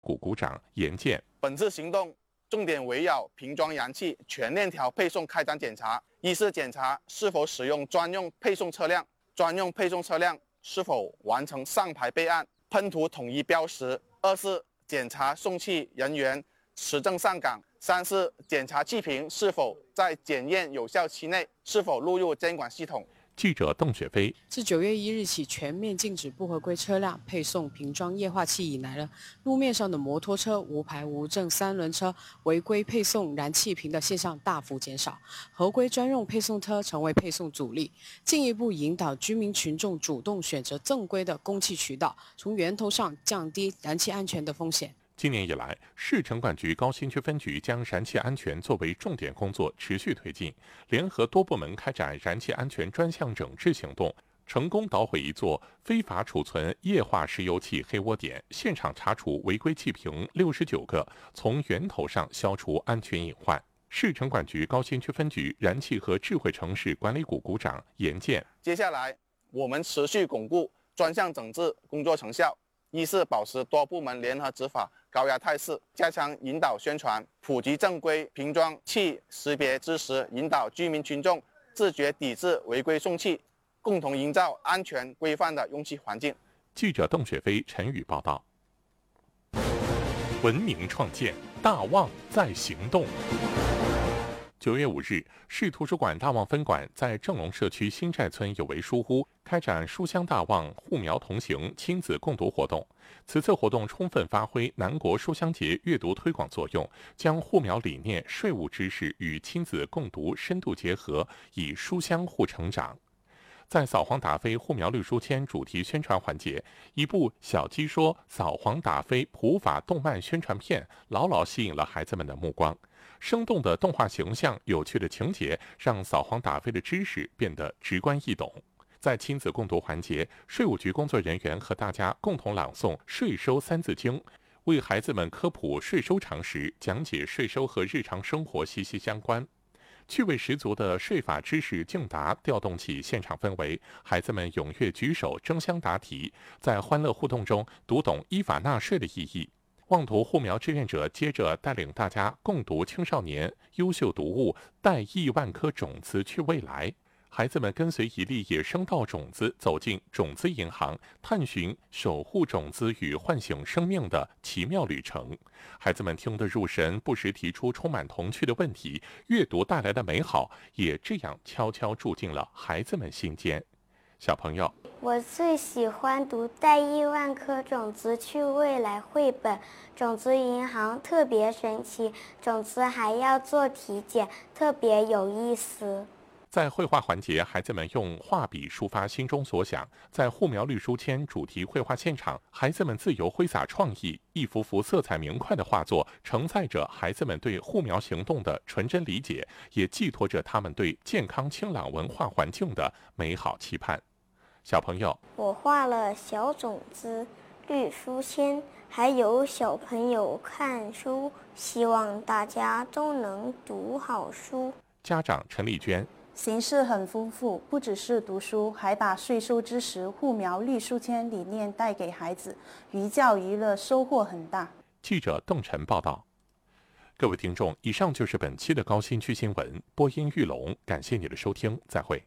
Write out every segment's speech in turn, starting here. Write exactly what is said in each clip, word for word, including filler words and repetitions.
股股长严健。 本次行动重点围绕瓶装燃气全链条配送开展检查，一是检查是否使用专用配送车辆，专用配送车辆是否完成上牌备案、喷涂统一标识；二是检查送气人员持证上岗；三是检查气瓶是否在检验有效期内是否录入监管系统。 记者邓雪飞， 自九月一日起，全面禁止不合规车辆配送瓶装液化气以来了，路面上的摩托车、无牌无证三轮车违规配送燃气瓶的现象大幅减少，合规专用配送车成为配送主力，进一步引导居民群众主动选择正规的供气渠道，从源头上降低燃气安全的风险。 今年以来，市城管局高新区分局将燃气安全作为重点工作持续推进，联合多部门开展燃气安全专项整治行动，成功捣毁一座非法储存液化石油气黑窝点，现场查处违规气瓶六十九个，从源头上消除安全隐患。市城管局高新区分局燃气和智慧城市管理股股长严健， 接下来我们持续巩固专项整治工作成效，一是保持多部门联合执法高压态势，加强引导宣传，普及正规瓶装气识别知识，引导居民群众自觉抵制违规送气，共同营造安全规范的用气环境。 记者邓雪飞、陈宇报道。文明创建，大旺在行动。九月五日，市图书馆大旺分馆在正隆社区新寨村有为书屋开展书香大旺护苗同行亲子共读活动。此次活动充分发挥南国书香节阅读推广作用，将护苗理念、税务知识与亲子共读深度结合，以书香护成长。在扫黄打非护苗绿书签主题宣传环节，一部小鸡说扫黄打非普法动漫宣传片牢牢吸引了孩子们的目光。生动的动画形象、有趣的情节，让扫黄打非的知识变得直观易懂。在亲子共读环节，税务局工作人员和大家共同朗诵《税收三字经》，为孩子们科普税收常识，讲解税收和日常生活息息相关。趣味十足的税法知识竞答调动起现场氛围，孩子们踊跃举手争相答题，在欢乐互动中读懂依法纳税的意义。望图护苗志愿者接着带领大家共读青少年优秀读物，带亿万颗种子去未来。孩子们跟随一粒野生稻种子走进种子银行，探寻守护种子与唤醒生命的奇妙旅程。孩子们听得入神，不时提出充满童趣的问题，阅读带来的美好也这样悄悄住进了孩子们心间。小朋友， 我最喜欢读《带亿万颗种子去未来》绘本，种子银行特别神奇，种子还要做体检，特别有意思。 在绘画环节，孩子们用画笔抒发心中所想。在护苗绿书签主题绘画现场，孩子们自由挥洒创意，一幅幅色彩明快的画作承载着孩子们对护苗行动的纯真理解，也寄托着他们对健康清朗文化环境的美好期盼。小朋友， 我画了小种子、绿书签，还有小朋友看书，希望大家都能读好书。 家长陈丽娟， 形式很丰富，不只是读书，还把税收知识、护苗绿书签理念带给孩子，寓教于乐，收获很大。 记者邓晨报道。各位听众，以上就是本期的高新区新闻，播音玉龙，感谢你的收听，再会。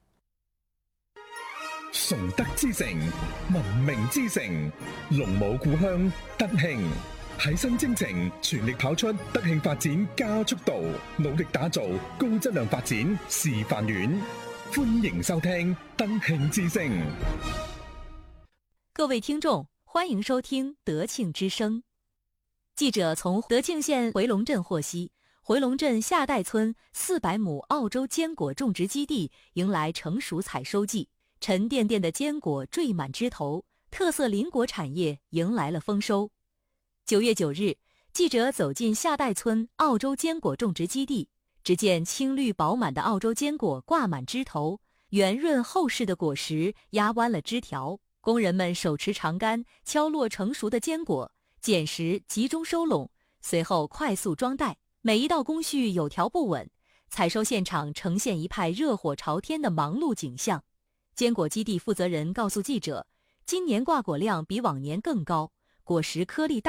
崇德之城，文明之城，龍舞故鄉德慶。喺新征程全力跑出德慶發展加速度，努力打造高質量發展示範園。歡迎收聽德慶之聲。 各位聽眾，歡迎收聽德慶之聲。記者從德慶縣回龍鎮獲悉，回龍鎮下代村四百畝澳洲堅果種植基地迎來成熟採收季，沉甸甸的堅果綴滿枝頭，特色林果產業迎來了豐收。九月九日，記者走進下代村澳洲堅果種植基地，只見青綠飽滿的澳洲堅果掛滿枝頭，圓潤厚實的果實壓彎了枝條，工人們手持長桿敲落成熟的堅果，揀時集中收攏，隨後快速裝袋，每一道工序有條不紊，採收現場呈現一派熱火朝天的忙碌景象。堅果基地負責人告訴記者，今年掛果量比往年更高，果實顆粒大，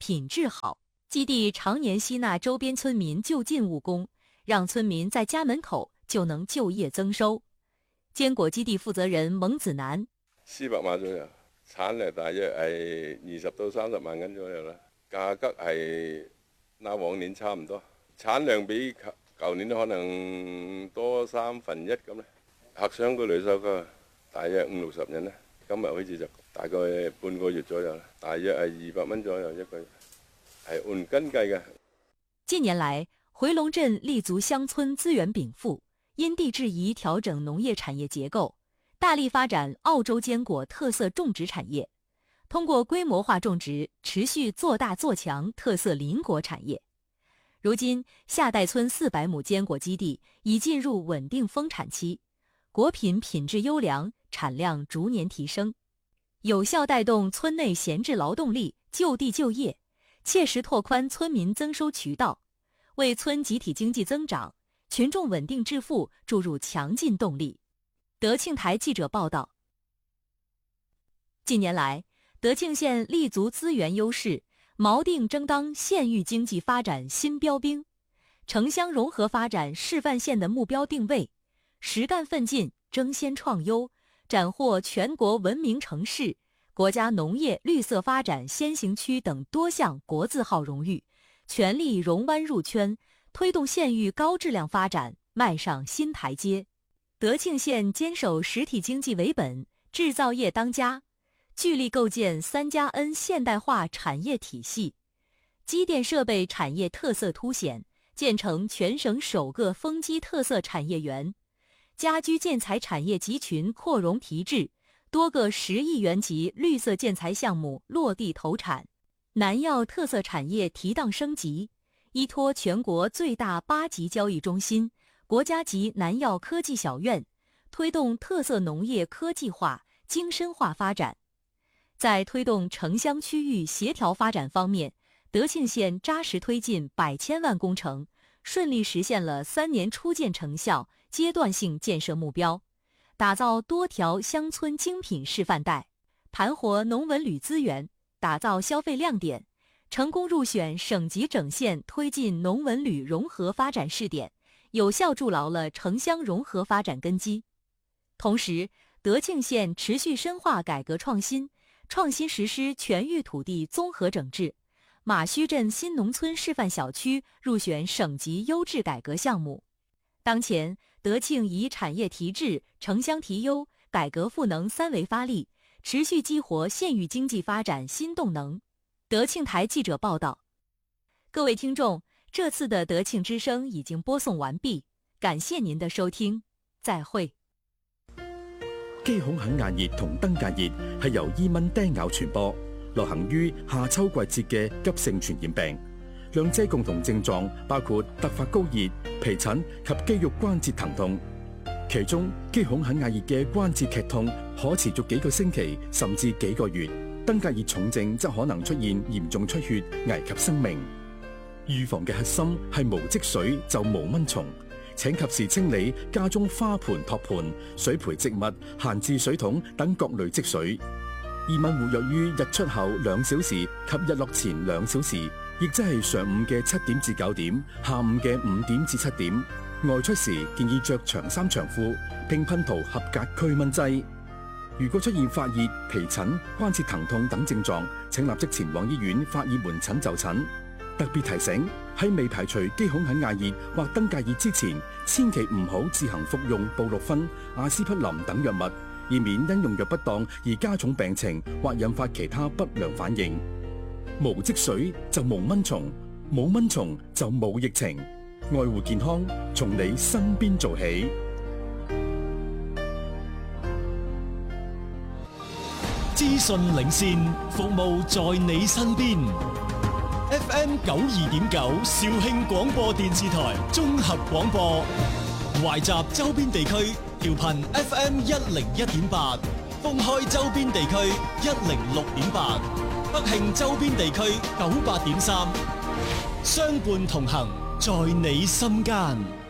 品质好。基地常年吸纳周边村民就近务工，让村民在家門口就能就業增收。堅果基地負責人蒙子南： 四百萬左右，產量大約係二十到三十萬斤左右啦。價格係那往年差唔多，產量比舊年可能多三分一咁咧。客商個嚟收個大約五六十人咧，今日開始就大概半個月左右啦，大約係二百蚊左右一個月。係按斤計嘅。 近年來，回龍鎮立足鄉村資源稟賦，因地制宜調整農業產業結構，大力發展澳洲堅果特色種植產業，通過規模化種植，持續做大做強特色鄰果產業。如今，下代村四百畝堅果基地已進入穩定豐產期，果品品質優良，產量逐年提升，有效帶動村內閒置勞動力就地就業，切實拓寬村民增收渠道，為村集體經濟增長、群眾穩定致富注入強勁動力。德慶台記者報道。近年來，德慶縣立足資源優勢，錨定爭當縣域經濟發展新標兵，城鄉融合發展示範縣的目標定位，實幹奮進，爭先創優，斬獲全國文明城市、國家農業綠色發展先行區等多項國字號榮譽，全力融灣入圈，推動縣域高質量發展邁上新台階。德慶縣堅守實體經濟為本，製造業當家，聚力構建三加 N 現代化產業體系，機電設備產業特色凸顯，建成全省首個風機特色產業園，家居建材產業集群擴容提質，多個十億元級綠色建材項目落地投產，南藥特色產業提檔升級，依託全國最大八級交易中心、國家級南藥科技小院，推動特色農業科技化、精深化發展。在推動城鄉區域協調發展方面，德慶縣扎實推進百千萬工程，順利實現了三年初見成效階段性建設目標。打造多條鄉村精品示範帶，盤活農文旅資源，打造消費亮點，成功入選省級整縣推進農文旅融合發展試點，有效築牢了城鄉融合發展根基。同時，德慶縣持續深化改革創新，創新實施全域土地綜合整治，馬須鎮新農村示範小區入選省級優質改革項目。當前，德慶以產業提質、城鄉提優、改革賦能三維發力，持續激活縣域經濟發展新動能。德慶台記者報道。各位聽眾，這次的德慶之聲已經播送完畢，感謝您的收聽，再會。 肌孔肯亞熱同登革熱係由伊蚊叮咬傳播，流行於夏秋季節嘅急性傳染病。兩者共同症狀包括突發高熱、皮疹及肌肉關節疼痛。其中，肌孔肯亞熱嘅關節劇痛可持續幾個星期甚至幾個月，登革熱重症則可能出現嚴重出血，危及生命。預防嘅核心係無積水就無蚊蟲，請及時清理家中花盆、托盤、水培植物、閒置水桶等各類積水。伊蚊活躍於日出後兩小時及日落前兩小時，亦即係上午嘅七點至九點，下午嘅五點至七點。外出時建議着長衫長褲，並噴塗合格驅蚊劑。如果出現發熱、皮疹、關節疼痛等症狀，請立即前往醫院發熱門診就診。特別提醒，喺未排除肌孔肯亞熱或登革熱之前，千祈唔好自行服用布洛芬、阿司匹林等藥物，以免因用藥不當而加重病情或引發其他不良反應。無積水就無蚊蟲，冇蚊蟲就冇疫情。愛護健康，從你身邊做起。 資訊領先，服務在你身邊。F M 九二點九，肇慶廣播電視台綜合廣播。懷集周邊地區調頻 F M 一零一點八，封開周邊地區一零六點八，北慶周邊地區九八點三，相伴同行，在你心間。